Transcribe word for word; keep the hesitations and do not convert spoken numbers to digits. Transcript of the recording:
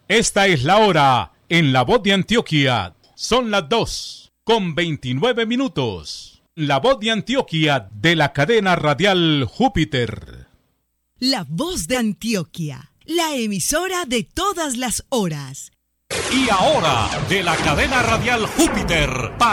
Esta es la hora en La Voz de Antioquia. Son las dos con veintinueve minutos. La Voz de Antioquia de la cadena radial Júpiter. La Voz de Antioquia, la emisora de todas las horas. Y ahora, de la cadena radial Júpiter, para